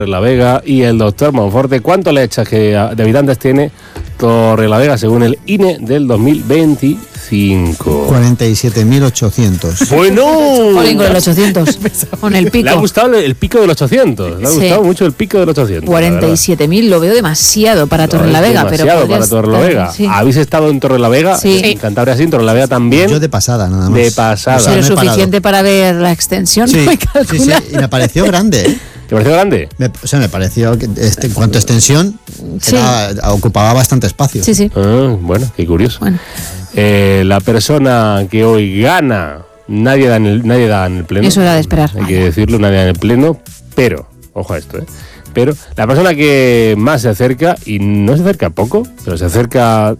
Torrelavega y el doctor Monforte. ¿Cuánto le echas de habitantes tiene Torrelavega según el INE del 2025? 47.800. ¡Bueno! Con el 800, con el pico. Le ha gustado el pico del 800. Le ha gustado mucho el pico del 800. 47.000, lo veo demasiado para Torrelavega. Demasiado para Torrelavega. Sí. ¿Habéis estado en Torrelavega? Sí. En Cantabria sí, en Torrelavega también. Yo de pasada, nada más. De pasada. O sea, Pero me he suficiente para ver la extensión. Sí, ¿no? sí, sí, y me pareció grande, ¿eh? ¿Te pareció grande? Me pareció que en cuanto a extensión Sí. ocupaba bastante espacio. Sí, sí. Bueno, qué curioso. Bueno. La persona que hoy gana, nadie da en el pleno. Eso era de esperar. Hay que decirlo, nadie da en el pleno, pero, ojo a esto, pero la persona que más se acerca, y no se acerca poco, pero se acerca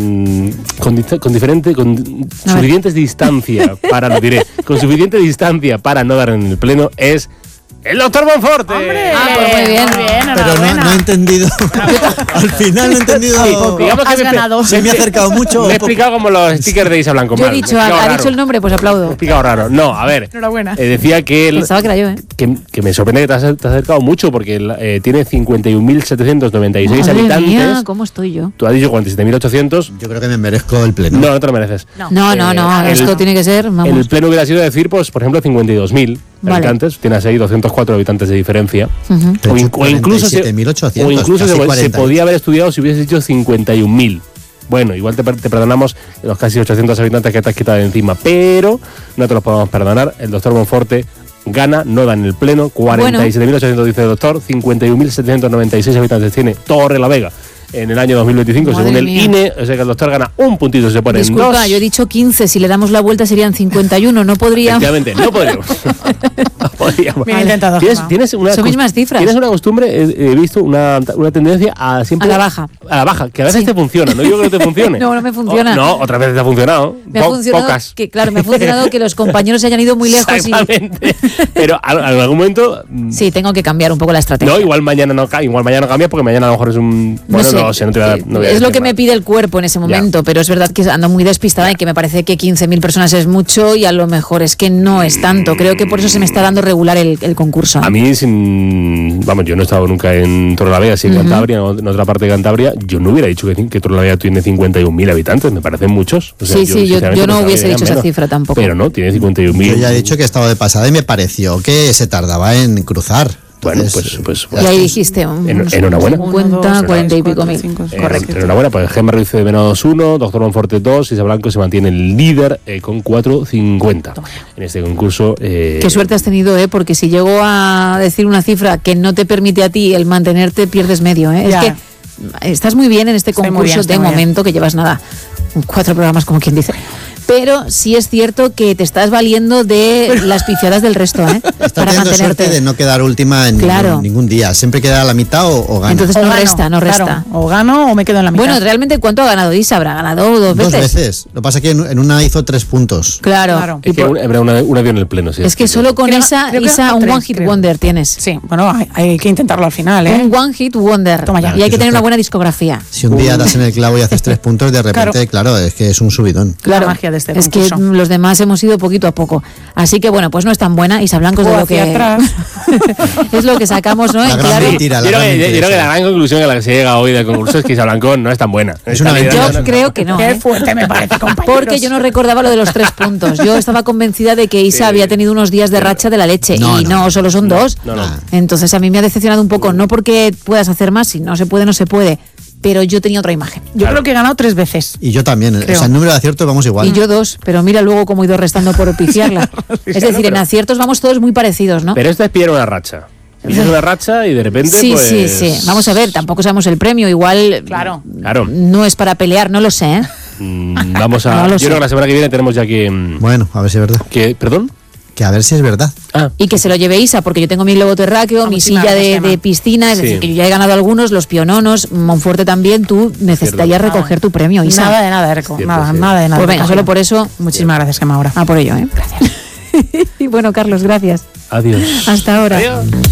con suficiente distancia para, lo diré, con suficiente distancia para no dar en el pleno, es el doctor Monforte. ¡Hombre! Pues muy bien. Pero no he entendido. Al final no he entendido. Digamos que Has ganado. Se me ha acercado mucho. Me he explicado como los stickers de Isa Blanco. Yo he mal, dicho, me he explicado ha raro. dicho el nombre, pues Me he aplaudo. explicado raro. No, a ver. Enhorabuena. Decía que Pensaba que era yo, ¿eh? que me sorprende que te has acercado mucho porque tiene 51.796 Madre habitantes. mía, ¿cómo estoy yo? Tú has dicho 47.800. Yo creo que me merezco el pleno. No te lo mereces. No, esto el- tiene que ser, El vamos. pleno hubiera sido decir, pues, por ejemplo, 52.000 Vale. habitantes. Tienes ahí 204 habitantes de diferencia. Ujú. Pero O incluso 47.800, o incluso casi se 40. podía haber estudiado si hubieses dicho 51.000. Bueno, igual te perdonamos los casi 800 habitantes que te has quitado de encima, pero no te los podemos perdonar. El doctor Monforte gana, no da en el pleno. 47.800 dice el doctor, 51.796 habitantes tiene Torrelavega en el año 2025, Madre según el mía. INE. O sea que el doctor gana un puntito, se pone en Disculpa, 2. yo he dicho 15, si le damos la vuelta serían 51, no podría. Efectivamente, no podríamos. No podríamos. Bien intentado, Gemma. Tienes una Son mismas cifras. Tienes una costumbre, he visto una tendencia a siempre. A la baja. A la baja, que a veces Sí. te funciona. No digo que no te funcione. No me funciona. No, otras veces te ha funcionado. Me ha funcionado Pocas. me ha funcionado que los compañeros se hayan ido muy lejos y Exactamente. Pero en algún momento. sí, tengo que cambiar un poco la estrategia. No, igual mañana no cambias porque mañana a lo mejor es un. Bueno, no sé, no te voy a dar. no voy a es lo decir que me nada. pide el cuerpo en ese momento, pero es verdad que ando muy despistada y que me parece que 15.000 personas es mucho y a lo mejor es que no es tanto. Creo que por eso se me está dando regular el concurso. A mí, vamos, yo no he estado nunca en Torrelavega, sí en Cantabria, en otra parte de Cantabria. Yo no hubiera dicho que Torrelavega tiene 51.000 habitantes, me parecen muchos. O sea, Sí, yo sinceramente no pensaba hubiese que eran dicho esa menos. cifra tampoco. Pero no, tiene 51.000. Yo ya he dicho que estaba de pasada y me pareció que se tardaba en cruzar. Bueno, Entonces, pues Y ahí dijiste, enhorabuena. 50, 40 y pico mil. Correcto. Enhorabuena, pues Gemma Ruiz de Venados 1, Doctor Monforte 2, Isa Blanco se mantiene el líder con 4.50 en este concurso. Qué suerte has tenido, porque si llego a decir una cifra que no te permite a ti el mantenerte, pierdes medio. Es Ya. que estás muy bien en este Estoy muy concurso bien, estoy de muy bien. momento, que llevas nada, 4 programas como quien dice. Pero sí es cierto que te estás valiendo de las pifiadas del resto, Está para teniendo suerte mantenerte. de no quedar última en Claro. ningún día. Siempre queda a la mitad o gana. Entonces O no gano, resta. claro, o gano o me quedo en la mitad. Bueno, realmente, ¿cuánto ha ganado Isa? ¿Habrá ganado dos Dos veces? veces. Lo que pasa es que en una hizo 3 puntos. Claro. Claro. Es que habrá una dio en el pleno, sí. Es que solo con Creo- esa, creo que Isa, eran un 3, one hit creo. wonder tienes. Sí, bueno, hay que intentarlo al final, ¿eh? Un one hit wonder. Toma ya. Y hay que Eso tener está- una buena discografía. Si un día das en el clavo y haces 3 puntos, de repente, claro, es que es un subidón. La magia de este es concurso. que los demás hemos ido poquito a poco. Así que bueno, pues no es tan buena. Isa Blanco es de O lo que hacia atrás. es lo que sacamos, ¿no? La En gran claro. mentira, la Yo creo gran que mentira. la gran conclusión a la que se llega hoy del concurso es que Isa Blanco no es tan buena. Es una Esta mentira. vida Yo creo que no. Qué fuerte me parece, compañeros. Porque yo no recordaba lo de los 3 puntos. Yo estaba convencida de que Isa había tenido unos días de racha de la leche. No, y no, solo son 2. No, no. Entonces a mí me ha decepcionado un poco. No porque puedas hacer más, si no se puede, no se puede. Pero yo tenía otra imagen. Yo creo que he ganado 3 veces. Y yo también. Creo. O sea, el número de aciertos vamos igual. Y yo 2, pero mira luego cómo he ido restando por pifiarla. Es decir, en aciertos vamos todos muy parecidos, ¿no? Pero esta es pillar una racha. Empiezas una racha y de repente, Sí, pues... sí, sí. Vamos a ver, tampoco sabemos el premio. Igual Claro. Claro. no es para pelear, no lo sé, ¿eh? Vamos a... No lo yo sé. creo que la semana que viene tenemos ya que... Bueno, a ver si es verdad. ¿Perdón? Que a ver si es verdad. Ah, Y que se lo lleve Isa, porque yo tengo mi globo terráqueo, mi muchísimas silla gracias, de Emma. piscina, es Sí. decir, que yo ya he ganado algunos, los piononos, Monforte también, tú necesitarías recoger tu premio, Isa. Nada de nada, Erco. Cierto, Nada, sí. nada de nada. Pues venga, solo por eso, Muchísimas gracias, Gemma, ahora. por ello, ¿eh? Gracias. Y bueno, Carlos, gracias. adiós. Hasta ahora. Adiós.